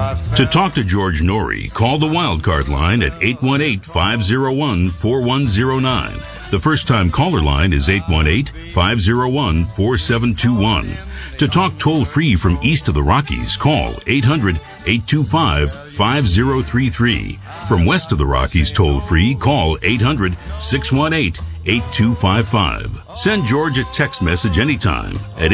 To talk to George Norrie, call the Wildcard line at 818-501-4109. The first-time caller line is 818-501-4721. To talk toll-free from east of the Rockies, call 800-825-5033. From west of the Rockies toll-free, call 800-618-8255. Send George a text message anytime at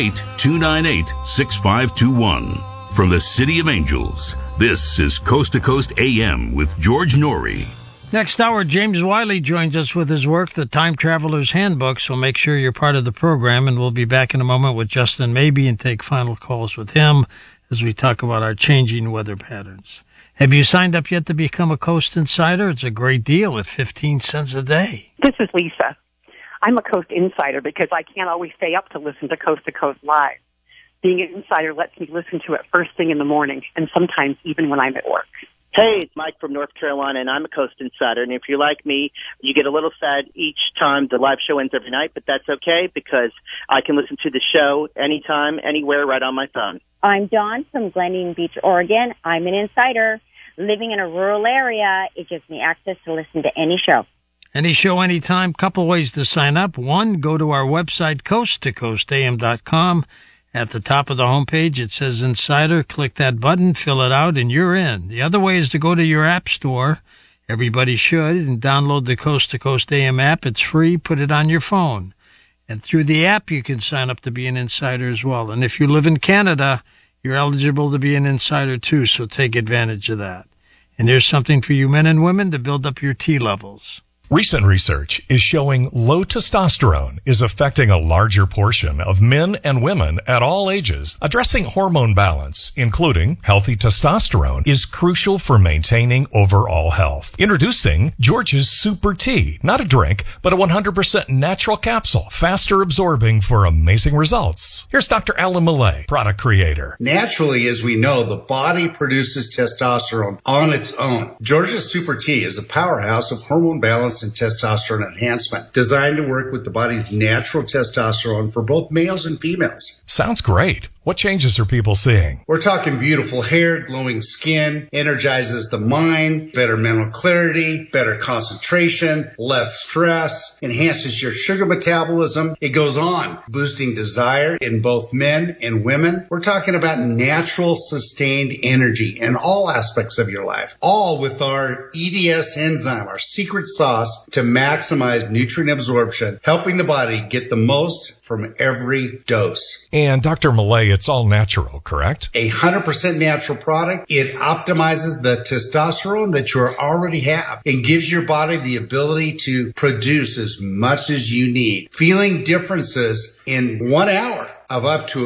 818-298-6521. From the City of Angels, this is Coast to Coast AM with George Norrie. Next hour, James Wiley joins us with his work, The Time Traveler's Handbook, so make sure you're part of the program, and we'll be back in a moment with Justin Maybe and take final calls with him as we talk about our changing weather patterns. Have you signed up yet to become a Coast Insider? It's a great deal at 15 cents a day. This is Lisa. I'm a Coast Insider because I can't always stay up to listen to Coast Live. Being an insider lets me listen to it first thing in the morning, and sometimes even when I'm at work. Hey, it's Mike from North Carolina, and I'm a Coast Insider. And if you're like me, you get a little sad each time the live show ends every night, but that's okay because I can listen to the show anytime, anywhere, right on my phone. I'm Dawn from Glendian Beach, Oregon. I'm an insider. Living in a rural area, it gives me access to listen to any show. Any show, anytime. Couple ways to sign up. One, go to our website, coasttocoastam.com. At the top of the homepage, it says Insider. Click that button, fill it out, and you're in. The other way is to go to your app store. Everybody should, and download the Coast to Coast AM app. It's free. Put it on your phone. And through the app, you can sign up to be an insider as well. And if you live in Canada, you're eligible to be an insider too, so take advantage of that. And here's something for you men and women to build up your T levels. Recent research is showing low testosterone is affecting a larger portion of men and women at all ages. Addressing hormone balance, including healthy testosterone, is crucial for maintaining overall health. Introducing George's Super T, not a drink, but a 100% natural capsule, faster absorbing for amazing results. Here's Dr. Alan Millay, product creator. Naturally, as we know, the body produces testosterone on its own. George's Super T is a powerhouse of hormone balance and testosterone enhancement, designed to work with the body's natural testosterone for both males and females. Sounds great. What changes are people seeing? We're talking beautiful hair, glowing skin, energizes the mind, better mental clarity, better concentration, less stress, enhances your sugar metabolism. It goes on, boosting desire in both men and women. We're talking about natural, sustained energy in all aspects of your life, all with our EDS enzyme, our secret sauce to maximize nutrient absorption, helping the body get the most from every dose. And Dr. Millay, it's all natural, correct? 100% natural product. It optimizes the testosterone that you already have and gives your body the ability to produce as much as you need. Feeling differences in 1 hour of up to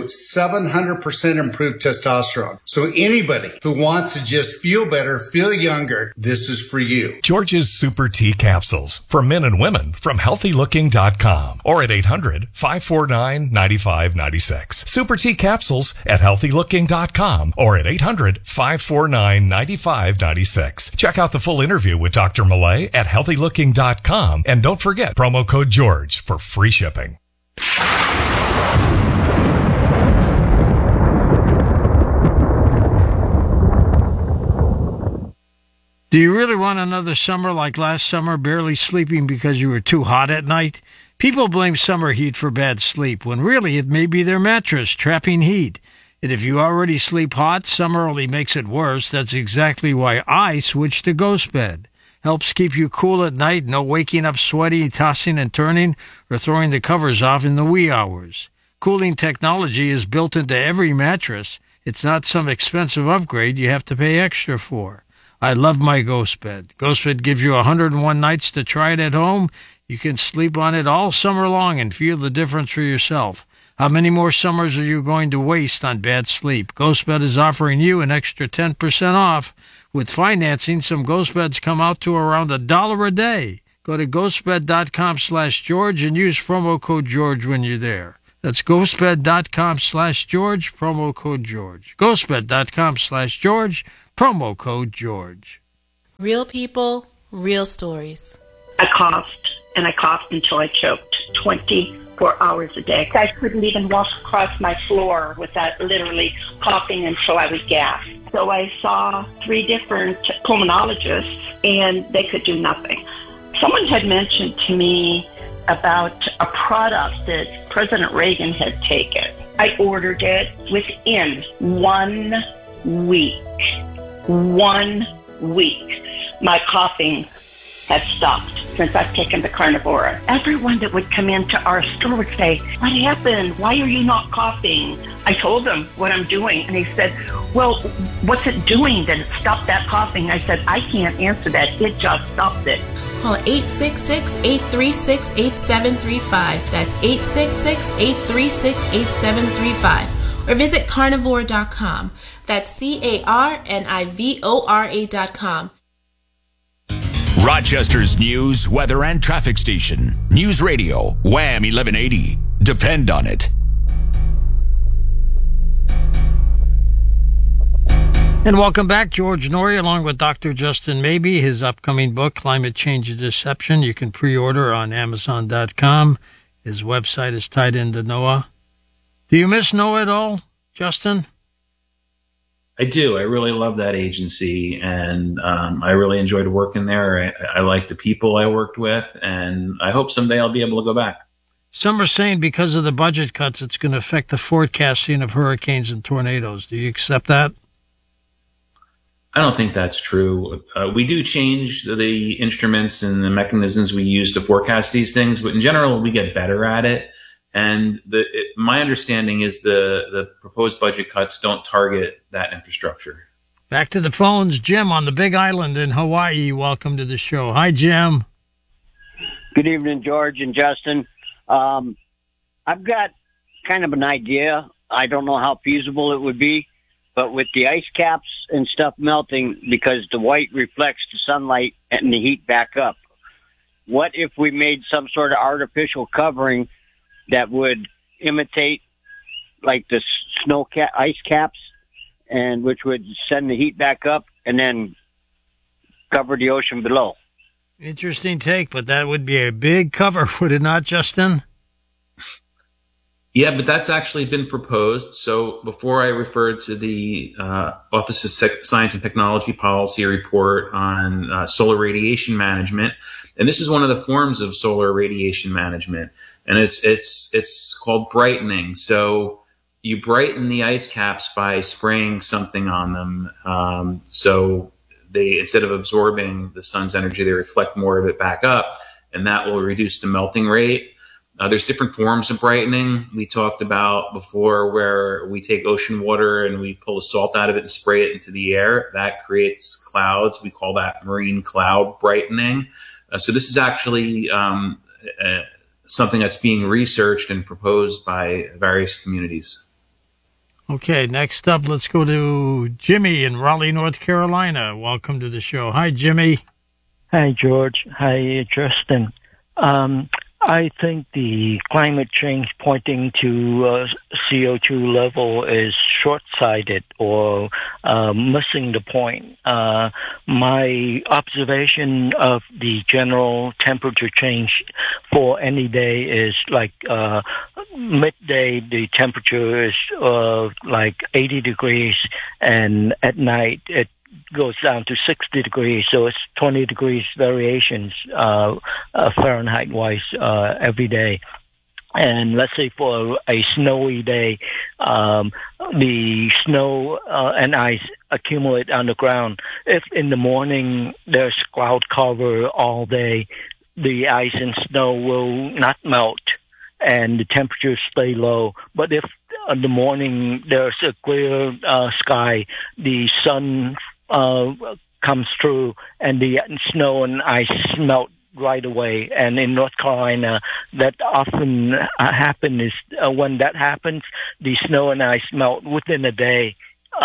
700% improved testosterone. So anybody who wants to just feel better, feel younger, this is for you. George's Super T capsules for men and women from healthylooking.com or at 800-549-9596. Super T capsules at healthylooking.com or at 800-549-9596. Check out the full interview with Dr. Millay at healthylooking.com and don't forget promo code George for free shipping. Do you really want another summer like last summer, barely sleeping because you were too hot at night? People blame summer heat for bad sleep, when really it may be their mattress trapping heat. And if you already sleep hot, summer only makes it worse. That's exactly why I switched to Ghost Bed. Helps keep you cool at night, no waking up sweaty, tossing and turning, or throwing the covers off in the wee hours. Cooling technology is built into every mattress. It's not some expensive upgrade you have to pay extra for. I love my Ghost Bed. Ghost Bed gives you 101 nights to try it at home. You can sleep on it all summer long and feel the difference for yourself. How many more summers are you going to waste on bad sleep? Ghost Bed is offering you an extra 10% off. With financing, some Ghost Beds come out to around $1 a day. Go to ghostbed.com/George and use promo code George when you're there. That's ghostbed.com/George, promo code George. Ghostbed.com/George, promo code George. Real people, real stories. I coughed, and I coughed until I choked 24 hours a day. I couldn't even walk across my floor without literally coughing until I would gasp. So I saw 3 different pulmonologists, and they could do nothing. Someone had mentioned to me about a product that President Reagan had taken. I ordered it within 1 week. 1 week. My coughing has stopped since I've taken the Carnivora. Everyone that would come into our store would say, "What happened? Why are you not coughing?" I told them what I'm doing, and he said, "Well, what's it doing that it stopped that coughing?" I said, "I can't answer that. It just stopped it." Call 866-836-8735. That's 866-836-8735. Or visit carnivore.com. That's carnivora.com. Rochester's news, weather, and traffic station. News Radio, Wham 1180. Depend on it. And welcome back, George Noory, along with Dr. Justin Maybe. His upcoming book, Climate Change and Deception, you can pre-order on Amazon.com. His website is tied into NOAA. Do you miss NOAA at all, Justin? I do. I really love that agency, and I really enjoyed working there. I like the people I worked with, and I hope someday I'll be able to go back. Some are saying because of the budget cuts, it's going to affect the forecasting of hurricanes and tornadoes. Do you accept that? I don't think that's true. We do change the instruments and the mechanisms we use to forecast these things, but in general, we get better at it. And my understanding is the proposed budget cuts don't target that infrastructure. Back to the phones. Jim on the Big Island in Hawaii. Welcome to the show. Hi, Jim. Good evening, George and Justin. I've got kind of an idea. I don't know how feasible it would be, but with the ice caps and stuff melting because the white reflects the sunlight and the heat back up, what if we made some sort of artificial covering that would imitate like the ice caps, and which would send the heat back up and then cover the ocean below? Interesting take, but that would be a big cover, would it not, Justin? Yeah, but that's actually been proposed. So before I referred to the Office of Science and Technology Policy Report on solar radiation management, and this is one of the forms of solar radiation management, and it's called brightening. So you brighten the ice caps by spraying something on them. So they, instead of absorbing the sun's energy, they reflect more of it back up, and that will reduce the melting rate. There's different forms of brightening we talked about before, where we take ocean water and we pull the salt out of it and spray it into the air. That creates clouds. We call that marine cloud brightening. So this is actually something that's being researched and proposed by various communities. Okay, next up, let's go to Jimmy in Raleigh, North Carolina. Welcome to the show. Hi, Jimmy. Hi, George. Hi, Justin. I think the climate change pointing to CO2 level is short-sighted or missing the point. My observation of the general temperature change for any day is like midday the temperature is like 80 degrees, and at night it goes down to 60 degrees, so it's 20 degrees variations Fahrenheit-wise every day. And let's say for a snowy day, the snow and ice accumulate on the ground. If in the morning there's cloud cover all day, the ice and snow will not melt and the temperatures stay low. But if in the morning there's a clear sky, the sun comes through and the snow and ice melt right away. And in North Carolina, that often happens. Is when that happens, the snow and ice melt within a day,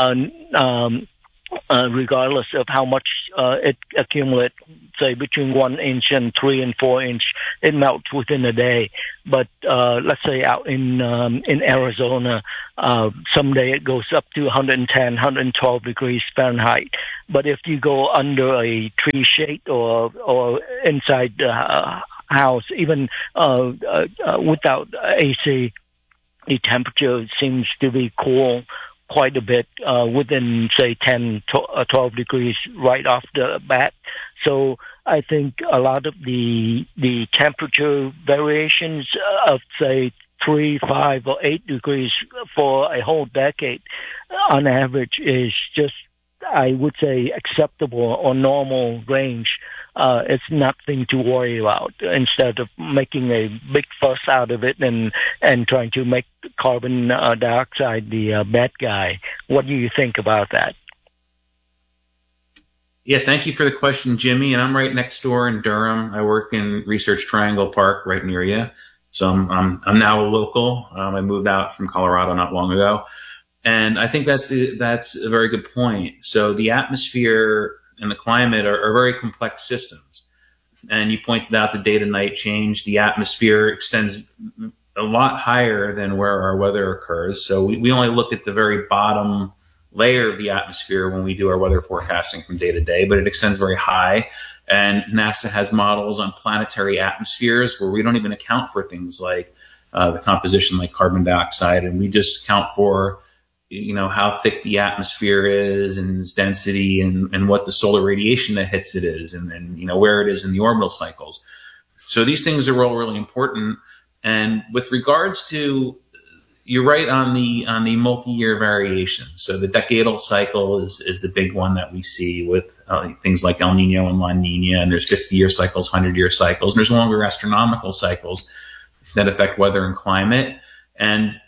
regardless of how much it accumulates. Say between 1 inch and 3 and 4 inch, it melts within a day. But let's say out in Arizona, someday it goes up to 110, 112 degrees Fahrenheit. But if you go under a tree shade or inside the house, even without AC, the temperature seems to be cool. quite a bit within, say, 10, 12 degrees right off the bat. So I think a lot of the temperature variations of, say, 3, 5, or 8 degrees for a whole decade on average is just, I would say, acceptable or normal range. It's nothing to worry about, instead of making a big fuss out of it and trying to make carbon dioxide the bad guy. What do you think about that? Yeah, thank you for the question, Jimmy. And I'm right next door in Durham. I work in Research Triangle Park, right near you. So I'm now a local. I moved out from Colorado not long ago. And I think that's a very good point. So the atmosphere and the climate are very complex systems. And you pointed out the day to night change. The atmosphere extends a lot higher than where our weather occurs. So we only look at the very bottom layer of the atmosphere when we do our weather forecasting from day to day, but it extends very high. And NASA has models on planetary atmospheres where we don't even account for things like the composition like carbon dioxide. And we just count for, how thick the atmosphere is and its density and what the solar radiation that hits it is and where it is in the orbital cycles. So these things are all really important. And with regards to, you're right on the multi-year variation. So the decadal cycle is the big one that we see with things like El Nino and La Nina. And there's 50-year cycles, 100-year cycles. And there's longer astronomical cycles that affect weather and climate. And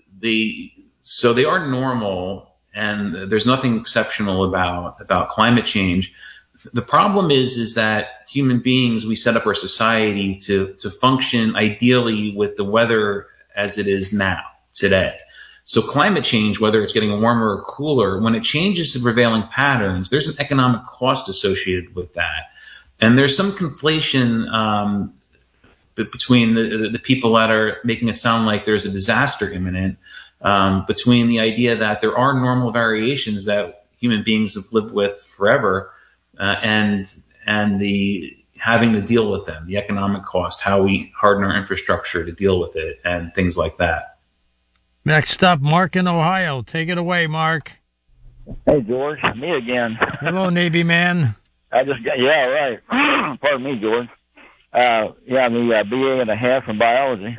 so they are normal, and there's nothing exceptional about climate change. The problem is that human beings, we set up our society to function ideally with the weather as it is now, today. So climate change, whether it's getting warmer or cooler, when it changes the prevailing patterns, there's an economic cost associated with that. And there's some conflation between the people that are making it sound like there's a disaster imminent, between the idea that there are normal variations that human beings have lived with forever, and the having to deal with them, the economic cost, how we harden our infrastructure to deal with it, and things like that. Next up, Mark in Ohio. Take it away, Mark. Hey, George. Me again. Hello, Navy man. Yeah, right. Pardon me, George. I'm a BA and a half in biology.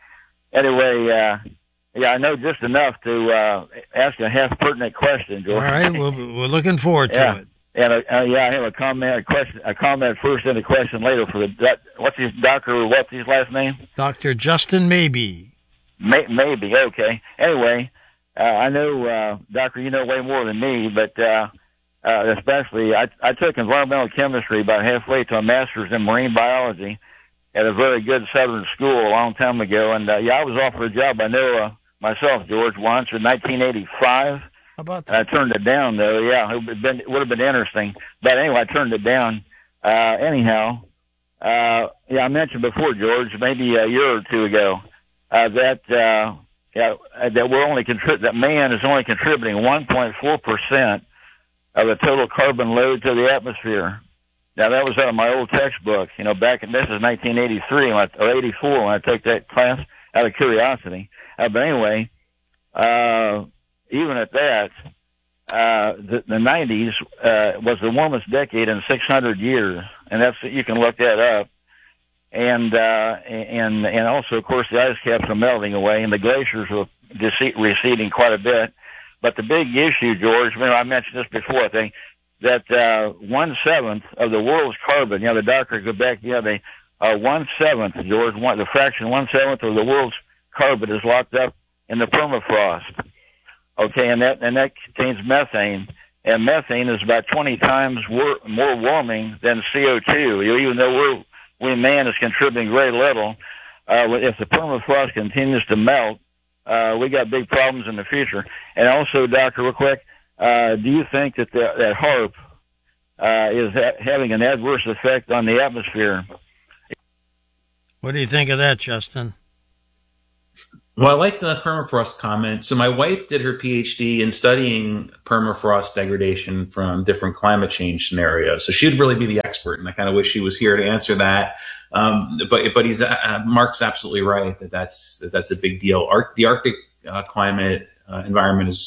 Anyway, I know just enough to ask a half pertinent question, George. All right, we're looking forward to it. And I have a comment first and a question later for what's his last name? Dr. Justin Maybe. Maybe, okay. Anyway, I know, Doctor, you know way more than me, but especially I took environmental chemistry about halfway to a master's in marine biology at a very good southern school a long time ago. And I was offered a job by NOAA myself, George, once in 1985. How about that? I turned it down, though. Yeah, it would have been interesting. But anyway, I turned it down. I mentioned before, George, maybe a year or two ago, that man is only contributing 1.4% of the total carbon load to the atmosphere. Now that was out of my old textbook, back in, this is 1983 or 84 when I took that class out of curiosity. But anyway, even at that, the 90s was the warmest decade in 600 years, and you can look that up. And also, of course, the ice caps are melting away, and the glaciers are receding quite a bit. But the big issue, George, I mentioned this before, I think, that 1/7 of the world's carbon, the doctor go back, the 1/7, George, the fraction 1/7 of the world's carbon is locked up in the permafrost. Okay, and that contains methane, and methane is about 20 times more warming than CO2. Even though man is contributing very little, if the permafrost continues to melt, we got big problems in the future. And also, Doctor, real quick, do you think that that HAARP is having an adverse effect on the atmosphere? What do you think of that, Justin? Well, I like the permafrost comment. So my wife did her PhD in studying permafrost degradation from different climate change scenarios. So she'd really be the expert, and I kind of wish she was here to answer that. But Mark's absolutely right that's a big deal. The Arctic climate environment is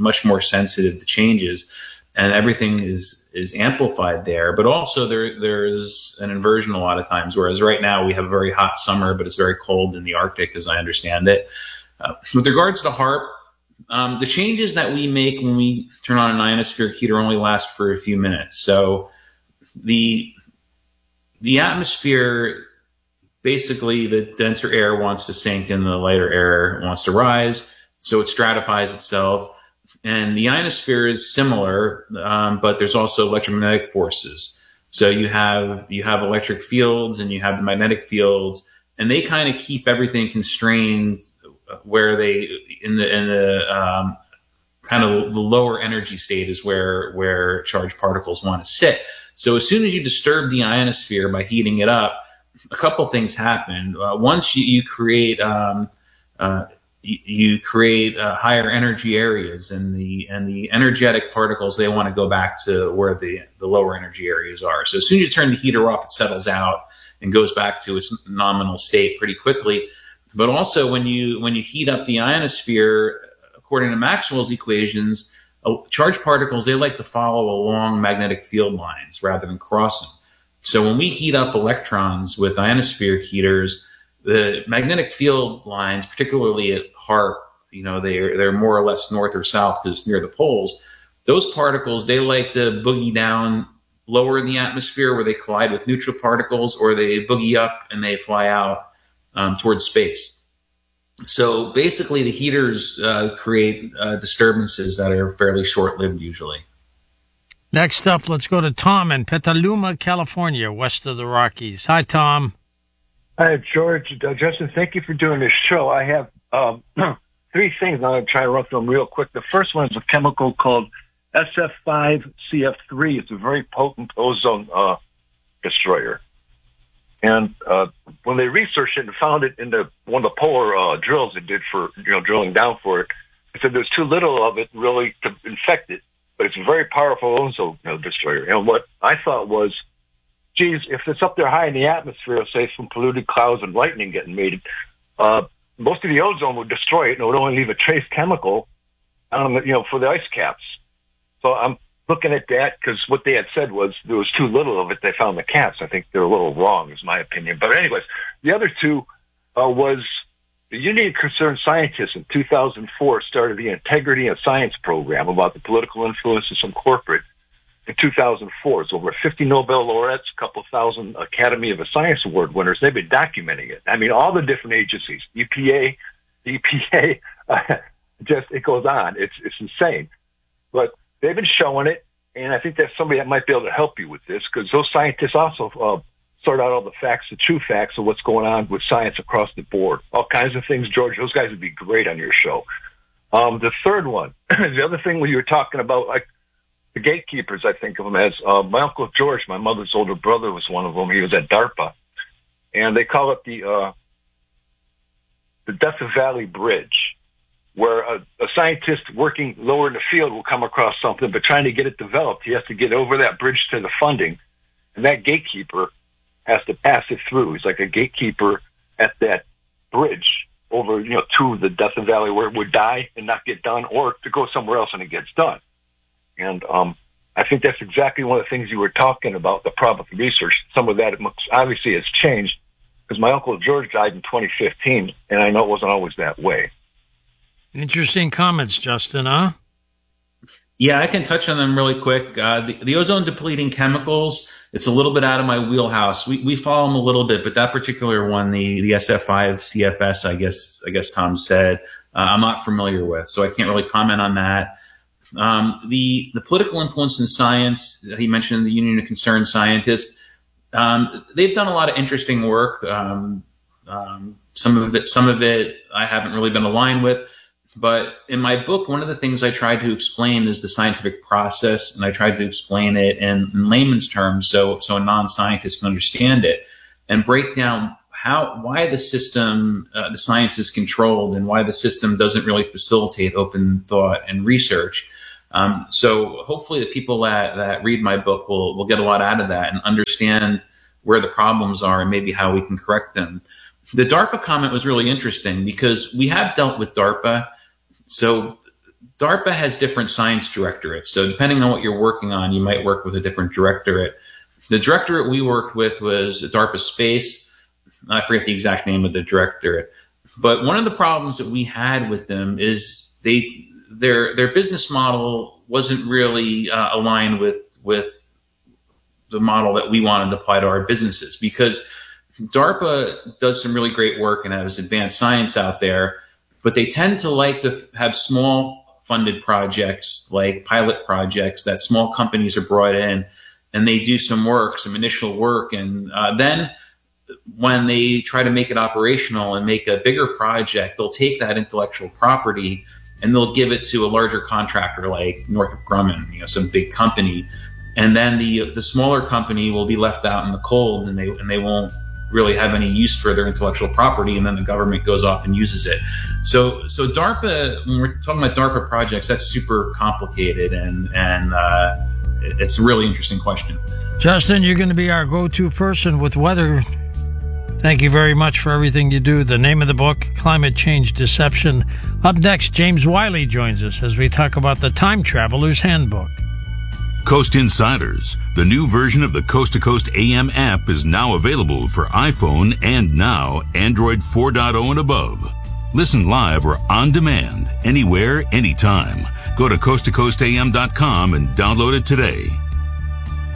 much more sensitive to changes, and everything is amplified there. But also there's an inversion a lot of times, whereas right now we have a very hot summer, but it's very cold in the Arctic, as I understand it. With regards to HAARP, the changes that we make when we turn on an ionospheric heater only last for a few minutes. So the atmosphere, basically the denser air wants to sink and the lighter air wants to rise, so it stratifies itself. And the ionosphere is similar, but there's also electromagnetic forces. So you have electric fields and you have the magnetic fields, and they kind of keep everything constrained where they in the kind of the lower energy state is where charged particles want to sit. So as soon as you disturb the ionosphere by heating it up, a couple things happen. Once you create higher energy areas, and the energetic particles, they want to go back to where the lower energy areas are. So as soon as you turn the heater off, it settles out and goes back to its nominal state pretty quickly. But also when you heat up the ionosphere, according to Maxwell's equations, charged particles, they like to follow along magnetic field lines rather than cross them. So when we heat up electrons with ionospheric heaters, the magnetic field lines, particularly at HAARP, they're more or less north or south because it's near the poles. Those particles, they like to boogie down lower in the atmosphere where they collide with neutral particles, or they boogie up and they fly out towards space. So basically the heaters create disturbances that are fairly short-lived usually. Next up, let's go to Tom in Petaluma, California, west of the Rockies. Hi, Tom. Hi, George. Justin, thank you for doing this show. I have three things. I'm going to try to run through them real quick. The first one is a chemical called SF5CF3. It's a very potent ozone destroyer. And when they researched it and found it in one of the polar drills they did for drilling down for it, they said there's too little of it really to infect it, but it's a very powerful ozone destroyer. And what I thought was, geez, if it's up there high in the atmosphere, say from polluted clouds and lightning getting made, most of the ozone would destroy it, and it would only leave a trace chemical, for the ice caps. So I'm looking at that because what they had said was there was too little of it. They found the caps. I think they're a little wrong, is my opinion. But anyways, the other two was the Union of Concerned Scientists in 2004 started the Integrity of Science program about the political influences from corporate. In 2004, it's over 50 Nobel laureates, a couple thousand Academy of Science Award winners. They've been documenting it. I mean, all the different agencies, EPA, just it goes on. It's insane. But they've been showing it, and I think that's somebody that might be able to help you with this, because those scientists also sort out all the facts, the true facts of what's going on with science across the board. All kinds of things, George. Those guys would be great on your show. The third one, the other thing when you were talking about, like, the gatekeepers, I think of them as my Uncle George, my mother's older brother, was one of them. He was at DARPA, and they call it the Death Valley Bridge, where a scientist working lower in the field will come across something, but trying to get it developed, he has to get over that bridge to the funding, and that gatekeeper has to pass it through. He's like a gatekeeper at that bridge over, to the Death Valley, where it would die and not get done, or to go somewhere else and it gets done. And I think that's exactly one of the things you were talking about, the problem with research. Some of that obviously has changed, because my Uncle George died in 2015, and I know it wasn't always that way. Interesting comments, Justin, huh? Yeah, I can touch on them really quick. The ozone-depleting chemicals, it's a little bit out of my wheelhouse. We follow them a little bit, but that particular one, the SF5CFS, I guess Tom said, I'm not familiar with, so I can't really comment on that. The political influence in science, he mentioned the Union of Concerned Scientists. They've done a lot of interesting work. Some of it I haven't really been aligned with, but in my book, one of the things I tried to explain is the scientific process, and I tried to explain it in layman's terms so a non-scientist can understand it and break down why the system, the science is controlled, and why the system doesn't really facilitate open thought and research. So hopefully the people that read my book will get a lot out of that and understand where the problems are and maybe how we can correct them. The DARPA comment was really interesting because we have dealt with DARPA. So DARPA has different science directorates. So depending on what you're working on, you might work with a different directorate. The directorate we worked with was DARPA Space. I forget the exact name of the directorate. But one of the problems that we had with them is their business model wasn't really aligned with the model that we wanted to apply to our businesses, because DARPA does some really great work and has advanced science out there, but they tend to like to have small funded projects, like pilot projects that small companies are brought in and they do some work, some initial work. And then when they try to make it operational and make a bigger project, they'll take that intellectual property and they'll give it to a larger contractor like Northrop Grumman, some big company. And then the smaller company will be left out in the cold, and they won't really have any use for their intellectual property, and then the government goes off and uses it. So DARPA, when we're talking about DARPA projects, that's super complicated, and it's a really interesting question. Justin, you're going to be our go-to person with weather. Thank you very much for everything you do. The name of the book, Climate Change Deception. Up next, James Wiley joins us as we talk about the Time Traveler's Handbook. Coast Insiders, the new version of the Coast to Coast AM app, is now available for iPhone and now Android 4.0 and above. Listen live or on demand, anywhere, anytime. Go to coasttocoastam.com and download it today.